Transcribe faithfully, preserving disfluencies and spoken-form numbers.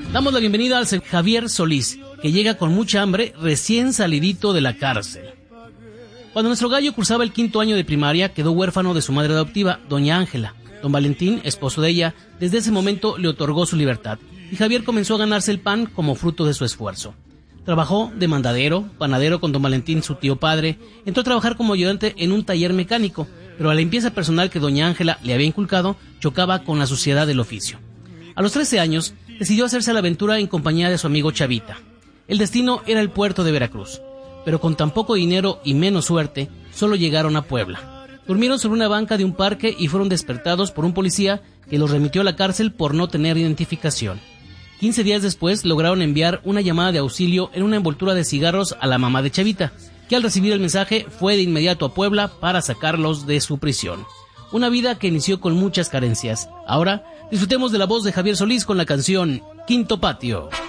Damos la bienvenida al señor Javier Solís, que llega con mucha hambre, recién salidito de la cárcel. Cuando nuestro gallo cursaba el quinto año de primaria, quedó huérfano de su madre adoptiva, doña Ángela. Don Valentín, esposo de ella, desde ese momento le otorgó su libertad, y Javier comenzó a ganarse el pan como fruto de su esfuerzo. Trabajó de mandadero, panadero con don Valentín, su tío padre, entró a trabajar como ayudante en un taller mecánico, pero la limpieza personal que doña Ángela le había inculcado chocaba con la suciedad del oficio. A los trece años, decidió hacerse a la aventura en compañía de su amigo Chavita. El destino era el puerto de Veracruz, pero con tan poco dinero y menos suerte, solo llegaron a Puebla. Durmieron sobre una banca de un parque y fueron despertados por un policía que los remitió a la cárcel por no tener identificación. Quince días después lograron enviar una llamada de auxilio en una envoltura de cigarros a la mamá de Chavita, que al recibir el mensaje fue de inmediato a Puebla para sacarlos de su prisión. Una vida que inició con muchas carencias. Ahora disfrutemos de la voz de Javier Solís con la canción Quinto Patio.